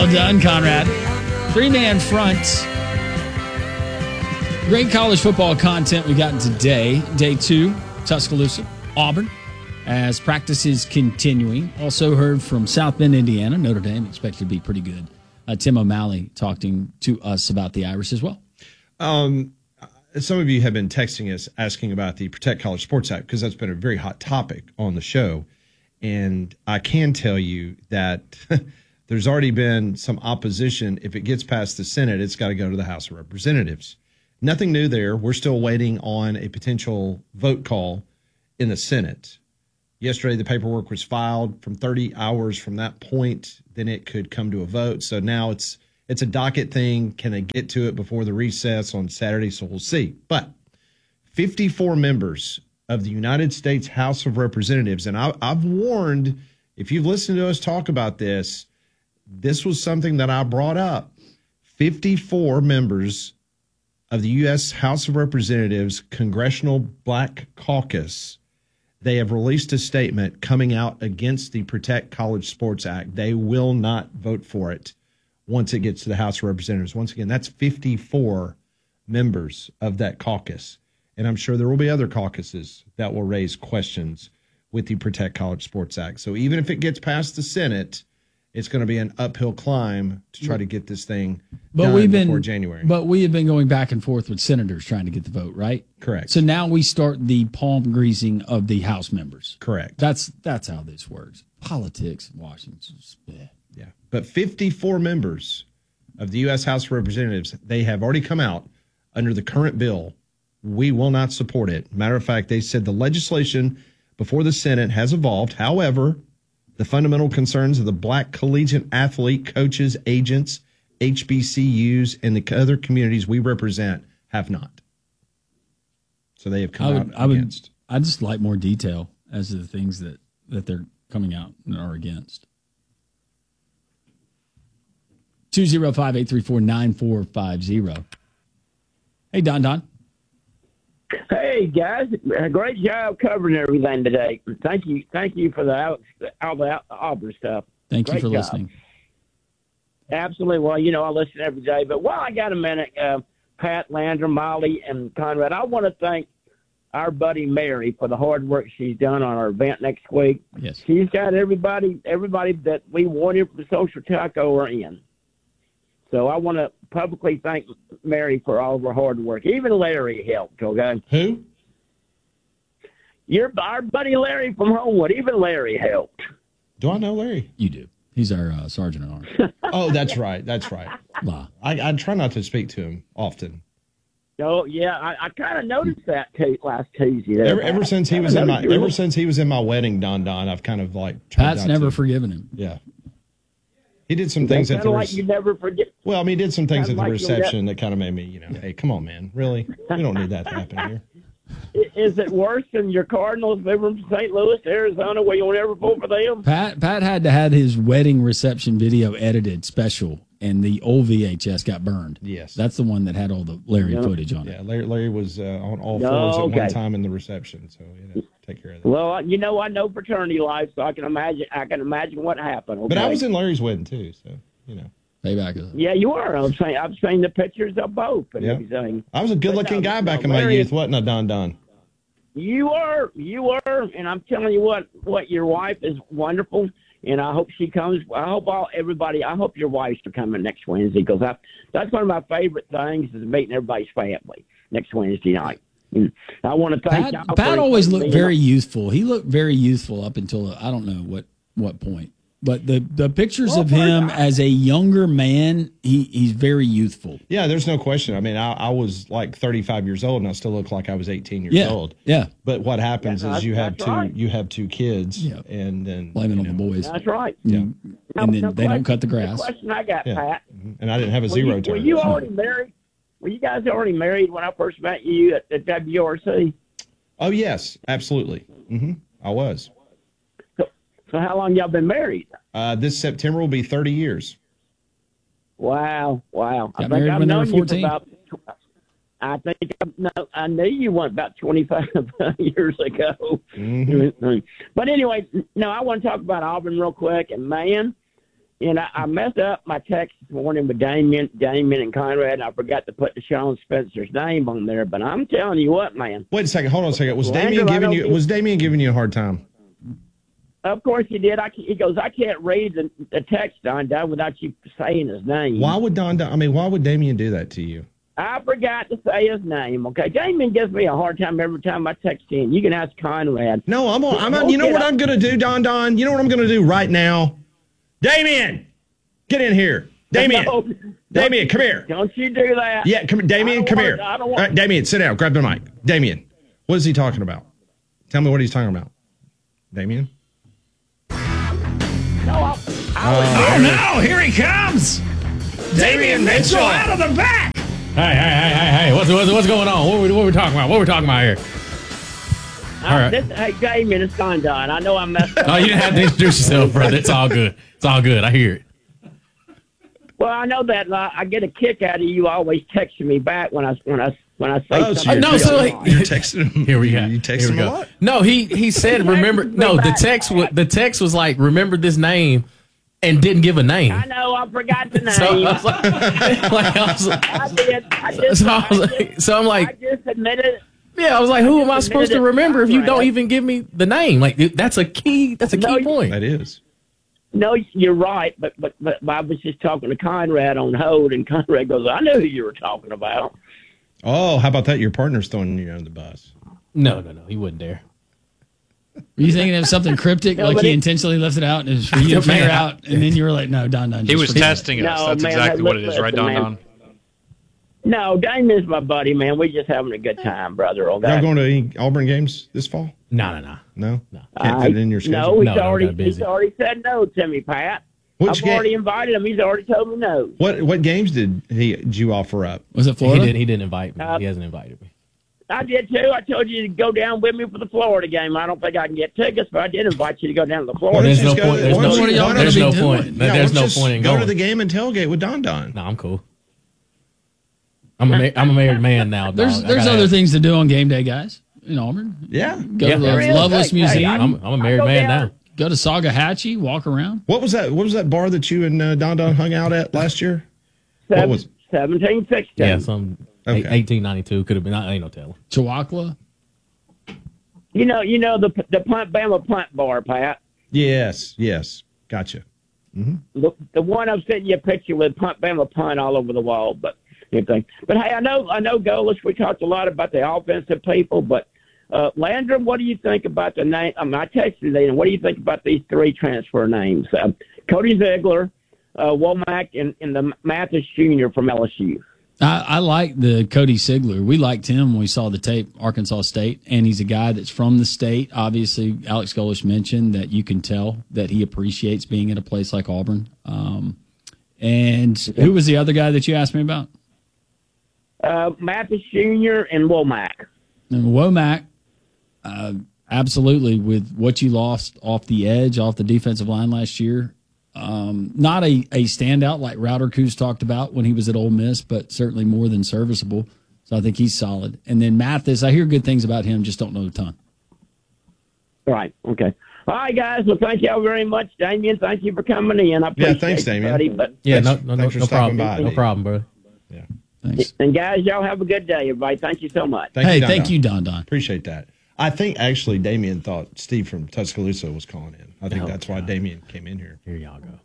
Well done, Conrad. Three-man front. Great college football content we got today. Day 2, Tuscaloosa, Auburn, as practice is continuing. Also heard from South Bend, Indiana. Notre Dame expected to be pretty good. Tim O'Malley talking to us about the Irish as well. Some of you have been texting us asking about the Protect College Sports Act because that's been a very hot topic on the show. And I can tell you that there's already been some opposition. If it gets past the Senate, it's got to go to the House of Representatives. Nothing new there. We're still waiting on a potential vote call in the Senate. Yesterday, the paperwork was filed. From 30 hours from that point, then it could come to a vote. So now it's a docket thing. Can they get to it before the recess on Saturday? So we'll see. But 54 members of the United States House of Representatives, and I've warned, if you've listened to us talk about this, this was something that I brought up. 54 members of the U.S. House of Representatives Congressional Black Caucus, they have released a statement coming out against the Protect College Sports Act. They will not vote for it once it gets to the House of Representatives. Once again, that's 54 members of that caucus. And I'm sure there will be other caucuses that will raise questions with the Protect College Sports Act. So even if it gets past the Senate, it's going to be an uphill climb to try to get this thing done before January. But we have been going back and forth with senators trying to get the vote, right? Correct. So now we start the palm greasing of the House members. Correct. That's how this works. Politics in Washington. Yeah. But 54 members of the U.S. House of Representatives, they have already come out under the current bill. We will not support it. Matter of fact, they said the legislation before the Senate has evolved. However, the fundamental concerns of the black collegiate athlete, coaches, agents, HBCUs, and the other communities we represent have not. So they have come out against. I'd just like more detail as to the things that they're coming out and are against. 205-834-9450. Hey, Don. Hey guys, great job covering everything today. Thank you for all the Auburn stuff. Thank you great for job. listening. Absolutely. Well, I listen every day, but while I got a minute, Pat, Landrum, Molly, and Conrad, I want to thank our buddy Mary for the hard work she's done on our event next week. Yes, she's got everybody that we wanted from Social Taco are in. So I want to publicly thank Mary for all of her hard work. Even Larry helped, okay? Who? Our buddy Larry from Homewood. Even Larry helped. Do I know Larry? You do. He's our sergeant at arms. Oh, that's right. Wow. I try not to speak to him often. Oh yeah, I kind of noticed that last Tuesday. Ever since he was in my wedding, Don, I've kind of like Pat's never forgiven him. Yeah. He did some things at the you never forget. Well, I mean, he did some things at the reception that kind of made me, hey, come on, man, really? We don't need that to happen here. Is it worse than your Cardinals moving from St. Louis to Arizona where you'll never vote for them? Pat had to have his wedding reception video edited special, and the old VHS got burned. Yes. That's the one that had all the Larry footage on it. Yeah, Larry was on all fours at one time in the reception, so take care of that. Well, I know fraternity life, so I can imagine what happened. Okay? But I was in Larry's wedding too, so Payback. Yeah, you are. I've seen the pictures of both and everything. I was a good-looking guy back in my youth, wasn't I, Don? You are, and I'm telling you what, your wife is wonderful, and I hope she comes. I hope your wives are coming next Wednesday, because that's one of my favorite things is meeting everybody's family next Wednesday night. And I want to thank Pat always looked very youthful. He looked very youthful up until I don't know what point. But the pictures of him as a younger man, he's very youthful. Yeah, there's no question. I mean, I was like 35 years old, and I still look like I was 18 years old. Yeah. But what happens is you have two kids, and then blame it on the boys. That's right. Yeah. And then they don't cut the grass. The question I got, Pat. And I didn't have a zero turn. Were you already married? Were you guys already married when I first met you at WRC? Oh yes, absolutely. I was. So how long y'all been married? This September will be 30 years. Wow. Got married when they were 14? I knew you went about 25 years ago. But anyway, I want to talk about Auburn real quick. And, man, And I messed up my text this morning with Damien and Conrad, and I forgot to put Deshaun Spencer's name on there. But I'm telling you what, man. Wait a second. Hold on a second. Was Landry, Damien giving you a hard time? Of course he did. He goes, I can't read the text, Don without you saying his name. Why would why would Damien do that to you? I forgot to say his name. Okay, Damien gives me a hard time every time I text him. You can ask Conrad. No, you know what I'm going to do, Don? You know what I'm going to do right now? Damien, get in here. Damien, Damien, come here. Don't you do that. Yeah, Damien, come here. I don't All right, Damien, sit down. Grab the mic. Damien, what is he talking about? Tell me what he's talking about. Damien? No, Oh, no, here he comes. Damian Mitchell out of the back. Hey, what's going on? What are we talking about? What are we talking about here? All right. Hey, Damien, it's Don. I know I messed up. Oh, you didn't have to introduce yourself, brother. It's all good. It's all good. I hear it. Well, I know that I get a kick out of you always texting me back when I say so something. No, so like, you're texting him. Here we go. You text him a lot? No, he said remember. No, the text was like remember this name, and didn't give a name. I know, I forgot the name. So I was like, I did. I'm like, I just admitted it. yeah, I was like, who am I supposed to remember if you don't Right. even give me the name? Like that's a key point. That is. No, you're right, but I was just talking to Conrad on hold, and Conrad goes, I knew who you were talking about. Oh, how about that? Your partner's throwing you under the bus. No, he wouldn't dare. Were you thinking of something cryptic, No, like but he it- intentionally left it out and it was for you to figure out, and then you were like, no, Don. He was just forget it. testing us. No, That's man, exactly what it is, listen, right, Don? man. Don? No, Damien's my buddy, man. We just having a good time, brother. Y'all Okay? going to any Auburn games this fall? No. No? Can't fit it in your schedule? No, No, he's got busy. already said no to me, Pat. Which I've already invited him. He's already told me no. What games did you offer up? Was it Florida? He didn't invite me. He hasn't invited me. I did too. I told you to go down with me for the Florida game. I don't think I can get tickets, but I did invite you to go down to the Florida. There's don't no you just point. go- There's why no, don't you- why there's don't no you do point. it? There's why don't no you just point in go going. to the game and tailgate with Don. No, I'm cool. I'm a married man now. Dog. There's I gotta other have- things to do on game day, guys, in Auburn. Yeah. Go Yeah. to There the is. Loveless Hey, Museum. I'm a married go man down. now. Go to Sagahatchee, walk around. What was that? What was that bar that you and Don hung out at last year? What was? 17-16. Yeah, some Okay. 1892 could have been. I ain't no telling. Chihuahua. You know the punt Bama punt bar, Pat. Yes. Gotcha. The one I've sent you a picture with punt Bama punt all over the wall, but anything. But hey, I know Golis. We talked a lot about the offensive people, but Landrum, what do you think about the name? I texted you. What do you think about these three transfer names? Cody Ziegler, Womack, and the Mathis Jr. from LSU. I like the Cody Sigler. We liked him when we saw the tape, Arkansas State, and he's a guy that's from the state. Obviously, Alex Golesh mentioned that you can tell that he appreciates being at a place like Auburn. And who was the other guy that you asked me about? Mathis Jr. and Womack. And Womack, absolutely, with what you lost off the edge, off the defensive line last year. Not a standout like Router Coos talked about when he was at Ole Miss, but certainly more than serviceable. So I think he's solid. And then Mathis, I hear good things about him, just don't know a ton. Right. Okay. All right, guys. Well, thank y'all very much, Damien. Thank you for coming in. I appreciate thanks, it, Damien. buddy, but, Yeah, Thanks- no thanks for stopping problem. by, No Dave. problem, bro. Yeah. Thanks. and guys, y'all have a good day, everybody. Thank you so much. Thank you, Don. Thank you, Don. Appreciate that. I think actually Damien thought Steve from Tuscaloosa was calling in. I think Oh, that's why Damien came in here. Here y'all go.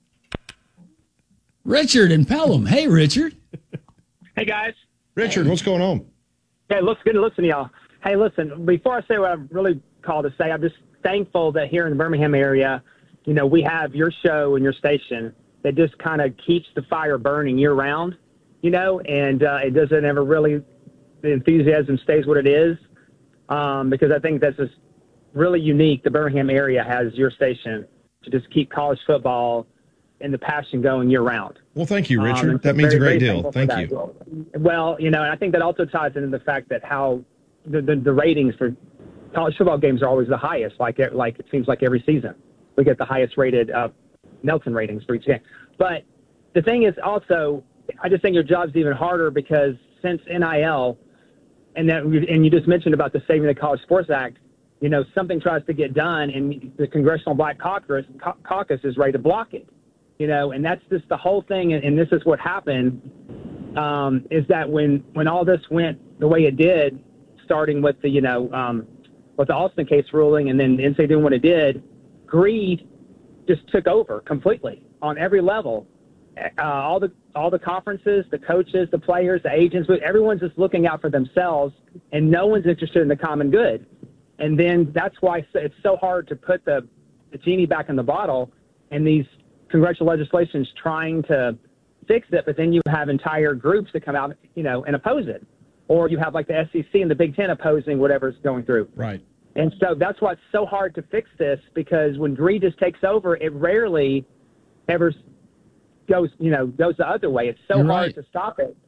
Richard in Pelham. Hey, Richard. Hey, guys. Richard, what's going on? Hey, looks good to listen to y'all. Hey, listen, before I say what I'm really called to say, I'm just thankful that here in the Birmingham area, we have your show and your station that just kind of keeps the fire burning year round, and it doesn't ever really, the enthusiasm stays what it is, because I think that's just really unique. The Birmingham area has your station to just keep college football and the passion going year round. Well, thank you, Richard. And That means a very, great very deal. thankful Thank for you. that. Well, and I think that also ties into the fact that how the ratings for college football games are always the highest. Like it seems like every season we get the highest rated Nelson ratings for each game. But the thing is also, I just think your job's even harder because since NIL and you just mentioned about the Saving the College Sports Act, something tries to get done and the Congressional Black Caucus is ready to block it. And that's just the whole thing. And this is what happened, is that when all this went the way it did, starting with the, with the Alston case ruling and then NCAA doing what it did, greed just took over completely on every level. All the conferences, the coaches, the players, the agents, everyone's just looking out for themselves, and no one's interested in the common good. And then that's why it's so hard to put the genie back in the bottle, and these congressional legislations trying to fix it, but then you have entire groups that come out, and oppose it. Or you have like the SEC and the Big Ten opposing whatever's going through. Right. And so that's why it's so hard to fix this, because when greed just takes over, it rarely ever goes the other way. It's so hard to stop it.